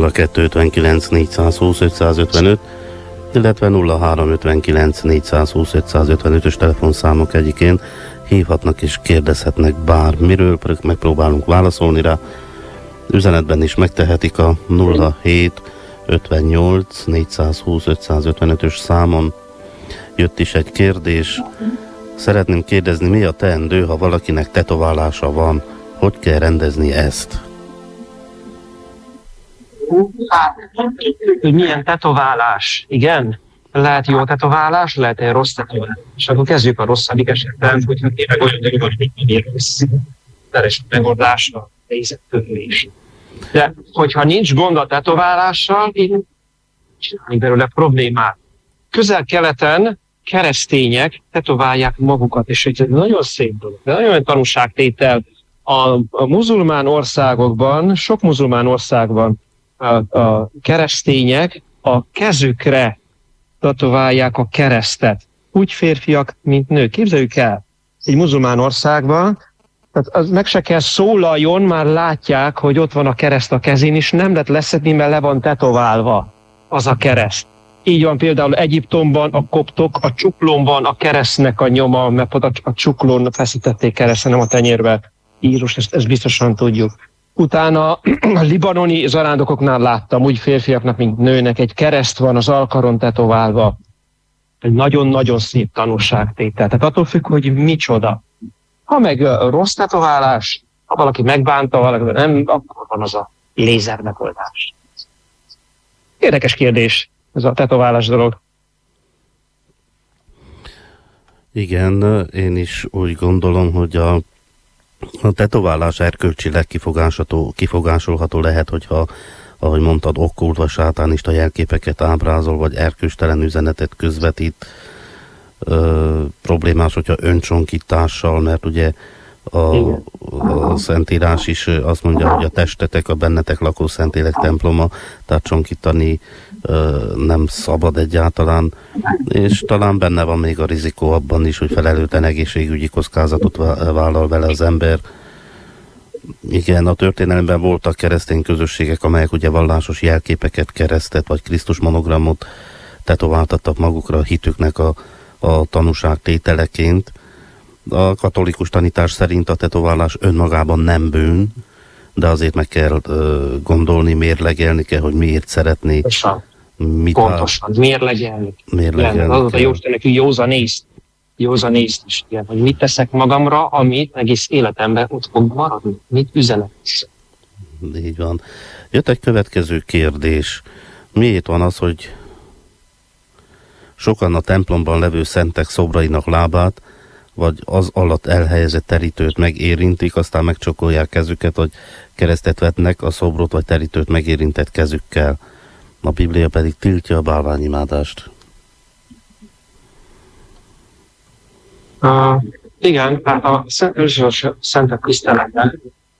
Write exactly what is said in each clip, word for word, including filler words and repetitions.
nulla kettő ötvenkilenc négyszázhúsz ötszázötvenöt, illetve nulla három ötvenkilenc négyszázhúsz ötszázötvenötös telefonszámok egyikén hívhatnak és kérdezhetnek bármiről, megpróbálunk válaszolni rá. Üzenetben is megtehetik a nulla hét ötvennyolc négyszázhúsz ötszázötvenötös számon. Jött is egy kérdés. Szeretném kérdezni, mi a teendő, ha valakinek tetoválása van? Hogy kell rendezni ezt? Hát, hogy milyen tetoválás, igen? Lehet jó tetoválás, lehet egy rossz tetoválás. És akkor kezdjük a rosszabbik esetben, hogyha tényleg olyan dolog, hogy mit rossz. Teres megoldásra, helyzettörlés. De hogyha nincs gond a tetoválással, így csinálni belőle problémát. Közel-keleten keresztények tetoválják magukat, és ez egy nagyon szép dolog, de nagyon olyan tanúságtétel. A, a muzulmán országokban, sok muzulmán országban a, a keresztények a kezükre tetoválják a keresztet. Úgy férfiak, mint nők. Képzeljük el, egy muzulmán országban, tehát az meg se kell szólaljon, már látják, hogy ott van a kereszt a kezén, és nem lehet leszedni, mert le van tetoválva az a kereszt. Így van például Egyiptomban a koptok, a csuklón van a keresztnek a nyoma, mert a, a csuklón feszítették keresztre, nem a tenyérbe. Írus, ezt, ezt biztosan tudjuk. Utána a libanoni zarándokoknál láttam, úgy férfiaknak, mint nőnek, egy kereszt van az alkaron tetoválva. Egy nagyon-nagyon szép tanúságtétel. Tehát attól függ, hogy micsoda. Ha meg rossz tetoválás, ha valaki megbánta, valaki nem, akkor van az a lézermegoldás. Érdekes kérdés, ez a tetoválás dolog. Igen, én is úgy gondolom, hogy a, a tetoválás erkölcsileg kifogásolható lehet, hogyha, ahogy mondtad, okkult vagy sátánista jelképeket ábrázol, vagy erkölcstelen üzenetet közvetít. Ö, problémás, hogyha öncsonkítással, mert ugye a, a Szentírás is azt mondja, hogy a testetek a bennetek lakó Szentlélek temploma, tehát csonkítani ö, nem szabad egyáltalán, és talán benne van még a rizikó abban is, hogy felelőtlen egészségügyi kockázatot vállal vele az ember. Igen, a történelemben voltak keresztény közösségek, amelyek ugye vallásos jelképeket, keresztet vagy Krisztus monogramot tetováltattak magukra a hitüknek a a tanúság tételeként. A katolikus tanítás szerint a tetoválás önmagában nem bűn, de azért meg kell uh, gondolni, mérlegelni kell, hogy miért szeretné. Pontosan, mit pontosan. mérlegelni. Mérlegelni az a Jóistennek józanészt, józanészt is, igen, hogy mit teszek magamra, amit egész életemben ott fog maradni, mit üzenek. Így van. Jött egy következő kérdés. Miért van az, hogy sokan a templomban levő szentek szobrainak lábát, vagy az alatt elhelyezett terítőt megérintik, aztán megcsokolják kezüket, vagy keresztet vetnek a szobrot vagy terítőt megérintett kezükkel. A Biblia pedig tiltja a bálványimádást. Uh, igen, hát a szentek tiszteletben,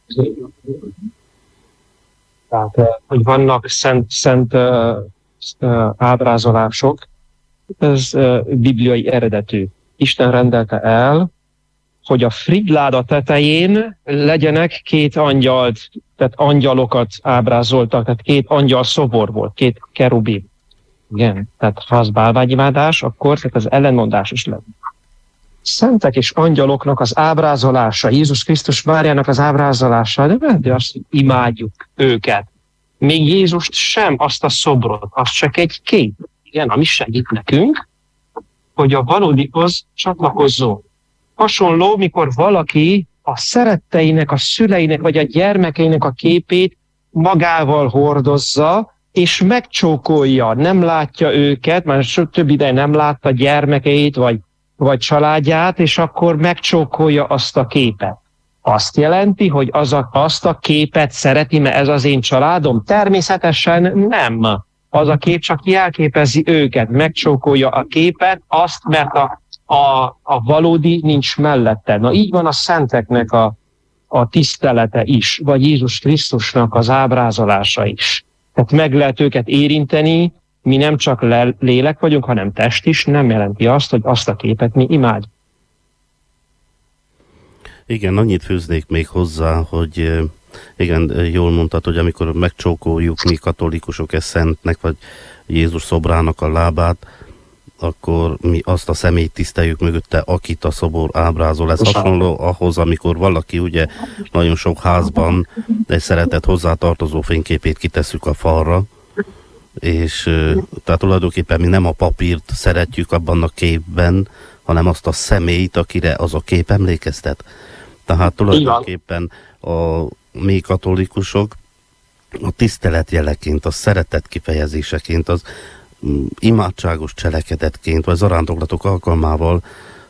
tehát, hogy vannak szent, szent uh, uh, ábrázolások, ez uh, bibliai eredetű. Isten rendelte el, hogy a frigláda tetején legyenek két angyalt, tehát angyalokat ábrázoltak, tehát két angyal szobor volt, két kerubim. Igen, tehát ha az bálványimádás, akkor tehát az ellenmondás is lenne. Szentek és angyaloknak az ábrázolása, Jézus Krisztus Máriának az ábrázolása, de, de azt imádjuk őket. Még Jézust sem, azt a szobrot, az csak egy kép. Igen, ami segít nekünk, hogy a valódihoz csatlakozzon. Hasonló, mikor valaki a szeretteinek, a szüleinek vagy a gyermekeinek a képét magával hordozza, és megcsókolja, nem látja őket, már több ideje nem látta gyermekeit, vagy, vagy családját, és akkor megcsókolja azt a képet. Azt jelenti, hogy az a, azt a képet szereti, mert ez az én családom? Természetesen nem. Az a kép csak jelképezi őket, megcsókolja a képet, azt, mert a, a, a valódi nincs mellette. Na így van a szenteknek a, a tisztelete is, vagy Jézus Krisztusnak az ábrázolása is. Tehát meg lehet őket érinteni, mi nem csak lélek vagyunk, hanem test is, nem jelenti azt, hogy azt a képet mi imádjuk. Igen, annyit fűznék még hozzá, hogy igen, jól mondtad, hogy amikor megcsókoljuk mi katolikusok ezt szentnek, vagy Jézus szobrának a lábát, akkor mi azt a személyt tiszteljük mögötte, akit a szobor ábrázol. Ez hasonló ahhoz, amikor valaki ugye nagyon sok házban egy szeretett hozzátartozó fényképét kitesszük a falra, és tehát tulajdonképpen mi nem a papírt szeretjük abban a képben, hanem azt a személyt, akire az a kép emlékeztet. Tehát tulajdonképpen a mi katolikusok a tisztelet jeleként, a szeretet kifejezéseként, az imádságos cselekedetként, vagy zarándoklatok alkalmával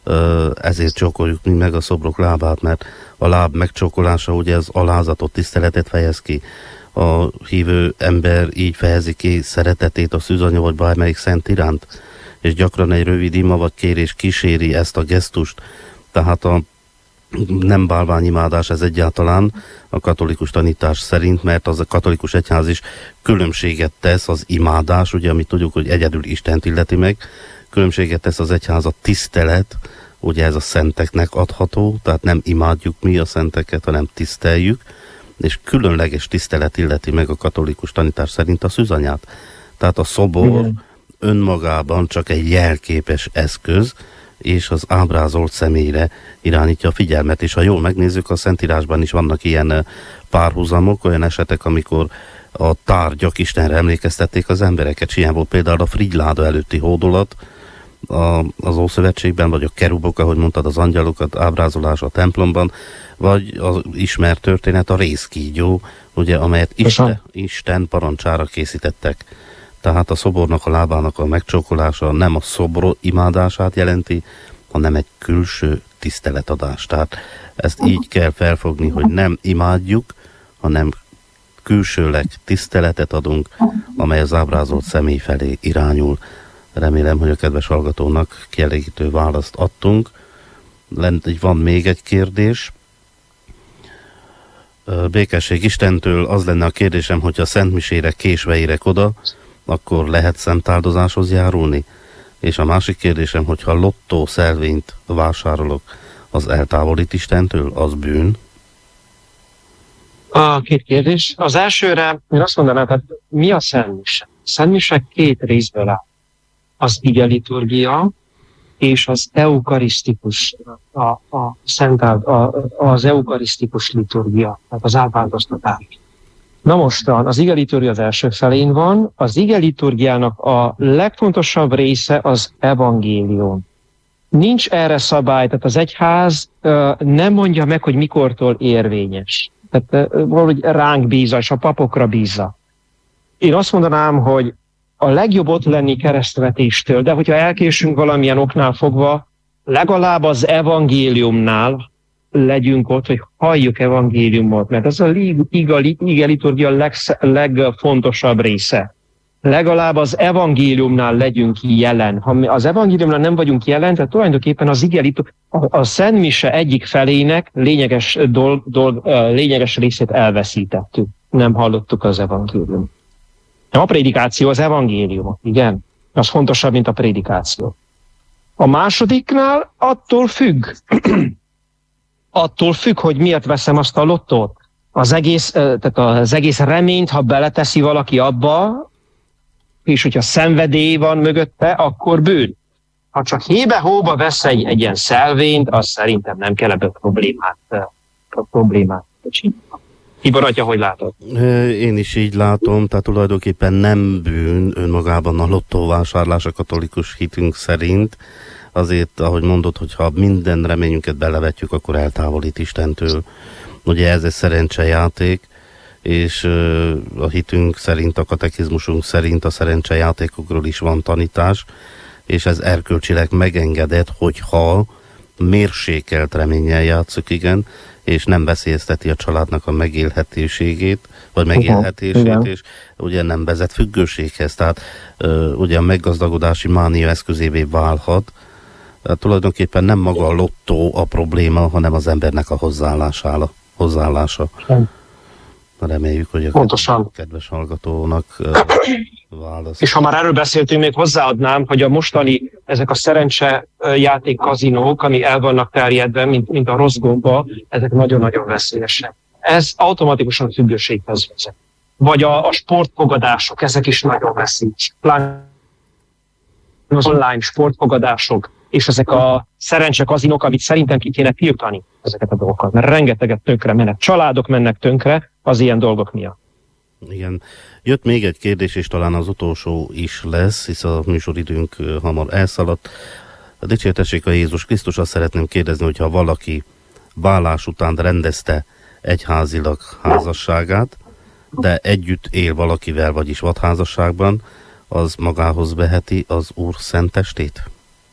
ezért csókoljuk mi meg a szobrok lábát, mert a láb megcsókolása ugye az alázatot, tiszteletet fejez ki. A hívő ember így fejezi ki szeretetét a szűzanya vagy bármelyik szent iránt, és gyakran egy rövid ima vagy kérés kíséri ezt a gesztust. Tehát a nem bálványimádás ez egyáltalán a katolikus tanítás szerint, mert az a katolikus egyház is különbséget tesz az imádás, ugye, amit tudjuk, hogy egyedül Istent illeti meg, különbséget tesz az egyház a tisztelet, ugye ez a szenteknek adható, tehát nem imádjuk mi a szenteket, hanem tiszteljük, és különleges tisztelet illeti meg a katolikus tanítás szerint a szűzanyát. Tehát a szobor mm. önmagában csak egy jelképes eszköz, és az ábrázolt személyre irányítja a figyelmet, és ha jól megnézzük, a Szentírásban is vannak ilyen párhuzamok, olyan esetek, amikor a tárgyak Istenre emlékeztették az embereket, és ilyen volt például a frigyláda előtti hódolat a, az Ószövetségben, vagy a kerubok, ahogy mondtad, az angyalokat ábrázolása a templomban, vagy az ismert történet a rézkígyó, ugye, amelyet Isten, Isten parancsára készítettek. Tehát a szobornak a lábának a megcsókolása nem a szobor imádását jelenti, hanem egy külső tiszteletadást. Tehát ezt így kell felfogni, hogy nem imádjuk, hanem külsőleg tiszteletet adunk, amely az ábrázolt személy felé irányul. Remélem, hogy a kedves hallgatónak kielégítő választ adtunk. Lent van még egy kérdés. Békesség Istentől, az lenne a kérdésem, hogyha a szentmisére késve érek oda, akkor lehet szentáldozáshoz járulni? És a másik kérdésem, hogyha lottó szelvényt vásárolok, az eltávolít Istentől, az bűn? A két kérdés. Az elsőre én azt mondanám, tehát mi a szentmise? Szentmise két részből áll. Az igeliturgia és az eukarisztikus, a, a szent, a, az eukarisztikus liturgia, tehát az átváltoztatás. Na mostan, az igeliturgia az első felén van, az igeliturgiának a legfontosabb része az evangélium. Nincs erre szabály, tehát az egyház uh, nem mondja meg, hogy mikortól érvényes. Tehát uh, valahogy ránk bízza, és a papokra bízza. Én azt mondanám, hogy a legjobb ott lenni keresztvetéstől, de hogyha elkésünk valamilyen oknál fogva, legalább az evangéliumnál legyünk ott, hogy halljuk evangéliumot, mert ez a igeliturgia leg, legfontosabb része. Legalább az evangéliumnál legyünk jelen. Ha az evangéliumnál nem vagyunk jelen, tehát tulajdonképpen az igeliturgia, a, a szentmise egyik felének lényeges, dolg, dolg, lényeges részét elveszítettük. Nem hallottuk az evangélium. A prédikáció az evangélium, igen. Az fontosabb, mint a prédikáció. A másodiknál attól függ, attól függ, hogy miért veszem azt a lottót. Az egész, tehát az egész reményt, ha beleteszi valaki abba, és hogyha szenvedély van mögötte, akkor bűn. Ha csak hébe-hóba vesz egy, egy ilyen szelvényt, az szerintem nem kell ebből problémát, problémát csinálni. Tibor atya, hogy látod? Én is így látom, tehát tulajdonképpen nem bűn önmagában a lottóvásárlás a katolikus hitünk szerint. Azért, ahogy mondod, hogyha minden reményünket belevetjük, akkor eltávolít Istentől. Ugye ez egy szerencsejáték, és a hitünk szerint, a katekizmusunk szerint a szerencsejátékokról is van tanítás, és ez erkölcsileg megengedett, hogyha mérsékelt reménnyel játszik, igen, és nem veszélyezteti a családnak a megélhetőségét, vagy megélhetését, uh-huh, és ugye nem vezet függőséghez, tehát uh, ugye a meggazdagodási mánia eszközévé válhat. Tehát tulajdonképpen nem maga a lottó a probléma, hanem az embernek a hozzáállása. hozzáállása. Uh-huh. Reméljük, hogy a Pontosan. kedves hallgatónak uh, válasz. És ha már erről beszéltünk, még hozzáadnám, hogy a mostani, ezek a szerencsejáték kazinók, ami el vannak terjedve, mint, mint a rossz gomba, ezek nagyon-nagyon veszélyesek. ez automatikusan függőséghez vezet. Vagy a, a sportfogadások, ezek is nagyon veszik. Az online sportfogadások, és ezek a szerencsekazinok, amit szerintem ki kéne tiltani ezeket a dolgokat, mert rengeteget tönkre mennek. Családok mennek tönkre az ilyen dolgok miatt. Igen. Jött még egy kérdés, és talán az utolsó is lesz, hisz a műsoridőnk hamar elszaladt. A dicsértessék a Jézus Krisztus, azt szeretném kérdezni, hogyha valaki vállás után rendezte egyházilag házasságát, de együtt él valakivel, vagyis vadházasságban, az magához veheti az Úr szent testét?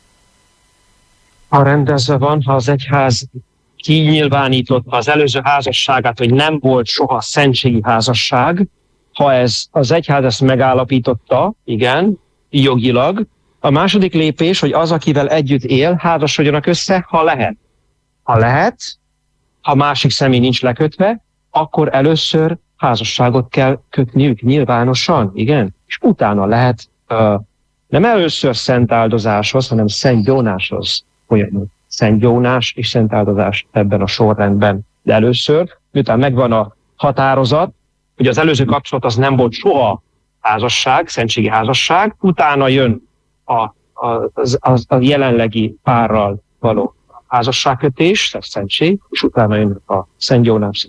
Ha rendezve van, ha az egyház kinyilvánította az előző házasságát, hogy nem volt soha szentségi házasság, ha ez, az egyház ezt megállapította, igen, jogilag, a második lépés, hogy az, akivel együtt él, házasodjanak össze, ha lehet. Ha lehet, ha másik személy nincs lekötve, akkor először házasságot kell kötniük nyilvánosan, igen, és utána lehet uh, nem először szent áldozáshoz, hanem szent gyónáshoz folyamodni. Szent gyónás és szent áldozás ebben a sorrendben. De először, miután megvan a határozat, hogy az előző kapcsolat az nem volt soha házasság, szentségi házasság, utána jön a, a, a, a jelenlegi párral való házasságkötés, tehát szentség, és utána jön a szent gyónás.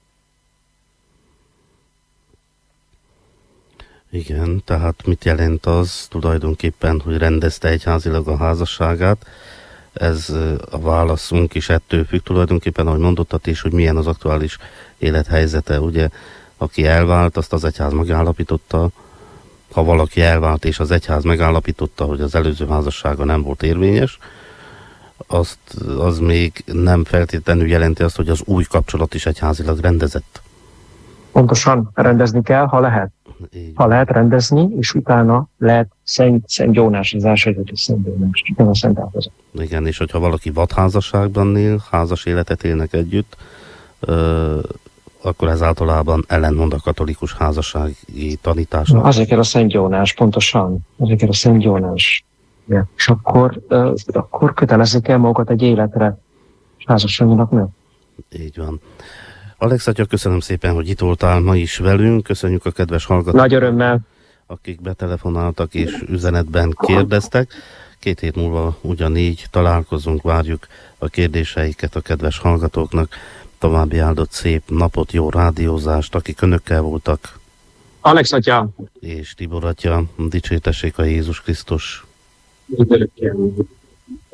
Igen, tehát mit jelent az tulajdonképpen, hogy rendezte egyházilag a házasságát? Ez a válaszunk is ettől függ tulajdonképpen, ahogy mondottad is, hogy milyen az aktuális élethelyzete. Ugye, aki elvált, azt az egyház megállapította. Ha valaki elvált, és az egyház megállapította, hogy az előző házassága nem volt érvényes, azt, az még nem feltétlenül jelenti azt, hogy az új kapcsolat is egyházilag rendezett. Pontosan rendezni kell, ha lehet. Így. Ha lehet rendezni, és utána lehet szent, szent gyónásozás, vagy szent gyónás, utána szent áldozat. Igen, és hogyha valaki vadházasságban él, házas életet élnek együtt, ö, akkor ez általában ellentmond a katolikus házassági tanításnak. Azért kell a szent gyónás, pontosan. Azért kell a szent gyónás. Ja. És akkor, uh, akkor kötelezik el magukat egy életre, és házasságnak meg. Így van. Alex atya, köszönöm szépen, hogy itt voltál ma is velünk. Köszönjük a kedves hallgatók. Nagy örömmel. Akik betelefonáltak és üzenetben kérdeztek. Két hét múlva ugyanígy találkozunk, várjuk a kérdéseiket a kedves hallgatóknak. További áldott szép napot, jó rádiózást, akik önökkel voltak. Alex atya. És Tibor atya, dicsértessék a Jézus Krisztus. Üdvözlök.